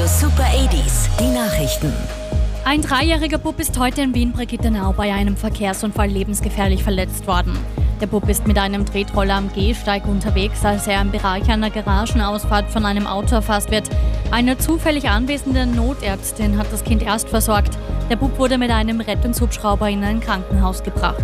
Super 80s, die Nachrichten. Ein 3-jähriger Bub ist heute in Wien-Brigittenau bei einem Verkehrsunfall lebensgefährlich verletzt worden. Der Bub ist mit einem Tretroller am Gehsteig unterwegs, als er im Bereich einer Garagenausfahrt von einem Auto erfasst wird. Eine zufällig anwesende Notärztin hat das Kind erst versorgt. Der Bub wurde mit einem Rettungshubschrauber in ein Krankenhaus gebracht.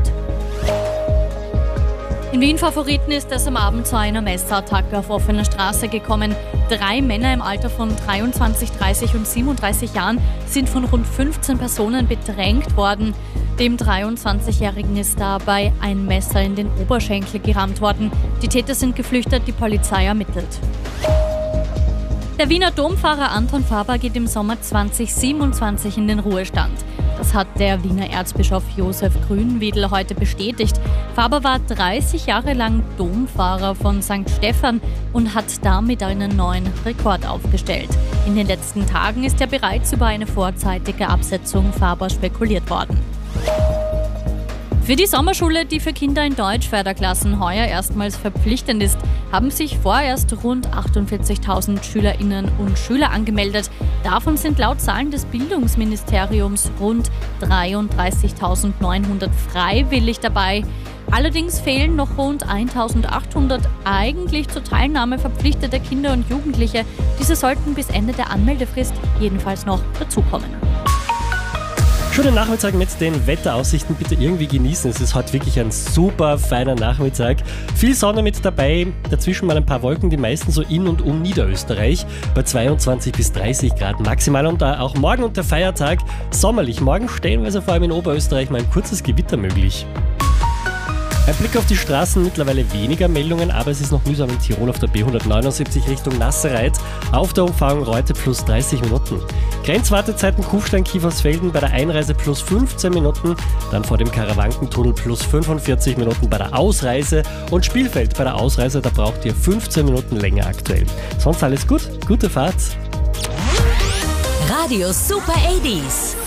In Wien-Favoriten ist es am Abend zu einer Messerattacke auf offener Straße gekommen. 3 Männer im Alter von 23, 30 und 37 Jahren sind von rund 15 Personen bedrängt worden. Dem 23-Jährigen ist dabei ein Messer in den Oberschenkel gerammt worden. Die Täter sind geflüchtet, die Polizei ermittelt. Der Wiener Domfahrer Anton Faber geht im Sommer 2027 in den Ruhestand. Das hat der Wiener Erzbischof Josef Grünwiedel heute bestätigt. Faber war 30 Jahre lang Domfahrer von St. Stephan und hat damit einen neuen Rekord aufgestellt. In den letzten Tagen ist ja bereits über eine vorzeitige Absetzung Faber spekuliert worden. Für die Sommerschule, die für Kinder in Deutsch-Förderklassen heuer erstmals verpflichtend ist, haben sich vorerst rund 48.000 Schülerinnen und Schüler angemeldet. Davon sind laut Zahlen des Bildungsministeriums rund 33.900 freiwillig dabei. Allerdings fehlen noch rund 1.800 eigentlich zur Teilnahme verpflichtete Kinder und Jugendliche. Diese sollten bis Ende der Anmeldefrist jedenfalls noch dazukommen. Schönen Nachmittag mit den Wetteraussichten, bitte irgendwie genießen. Es ist heute wirklich ein super feiner Nachmittag. Viel Sonne mit dabei, dazwischen mal ein paar Wolken, die meisten so in und um Niederösterreich bei 22 bis 30 Grad maximal. Und auch morgen und der Feiertag sommerlich. Morgen stellenweise vor allem in Oberösterreich mal ein kurzes Gewitter möglich. Ein Blick auf die Straßen, mittlerweile weniger Meldungen, aber es ist noch mühsam in Tirol auf der B179 Richtung Nassereit. Auf der Umfahrung Reute plus 30 Minuten. Grenzwartezeiten Kufstein-Kiefersfelden bei der Einreise plus 15 Minuten, dann vor dem Karawankentunnel plus 45 Minuten bei der Ausreise und Spielfeld bei der Ausreise, da braucht ihr 15 Minuten länger aktuell. Sonst alles gut, gute Fahrt. Radio Super 80s.